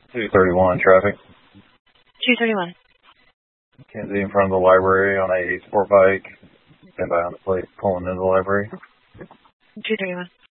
231 traffic. 231. Kenzie in front of the library on a sport bike. Stand by on the plate, pulling into the library. 231.